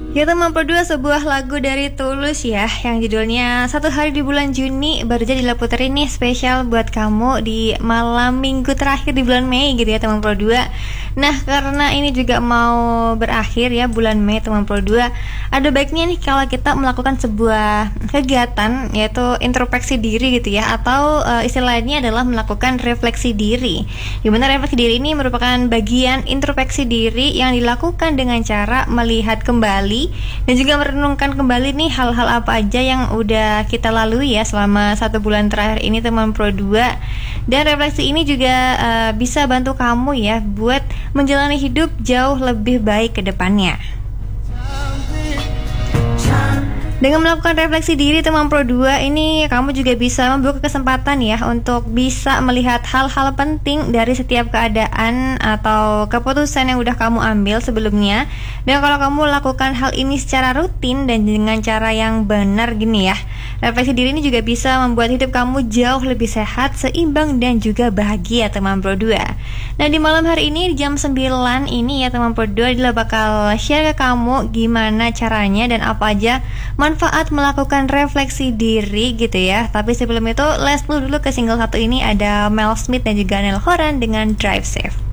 Kita memperdua sebuah lagu dari Tulus ya, yang judulnya Satu Hari di Bulan Juni. Baru aja diputerin nih spesial buat kamu di malam minggu terakhir di bulan Mei gitu ya teman Pro 2. Nah, karena ini juga mau berakhir ya bulan Mei teman Pro 2, ada baiknya nih kalau kita melakukan sebuah kegiatan, yaitu introspeksi diri gitu ya, atau istilahnya adalah melakukan refleksi diri. Dimana refleksi diri ini merupakan bagian introspeksi diri yang dilakukan dengan cara melihat kembali dan juga merenungkan kembali nih hal-hal apa aja yang udah kita lalui ya selama 1 bulan terakhir ini teman Pro 2. Dan refleksi ini juga bisa bantu kamu ya buat menjalani hidup jauh lebih baik ke depannya. Dengan melakukan refleksi diri teman Pro 2 ini, kamu juga bisa membuka kesempatan ya untuk bisa melihat hal-hal penting dari setiap keadaan atau keputusan yang udah kamu ambil sebelumnya. Dan kalau kamu lakukan hal ini secara rutin dan dengan cara yang benar gini ya, refleksi diri ini juga bisa membuat hidup kamu jauh lebih sehat, seimbang dan juga bahagia teman Pro 2. Nah, di malam hari ini di jam 9 ini ya teman Pro 2, Dila bakal share ke kamu gimana caranya dan apa aja manfaat melakukan refleksi diri gitu ya. Tapi sebelum itu, let's dulu ke single satu ini, ada Mel Smith dan juga Niall Horan dengan Drive Safe.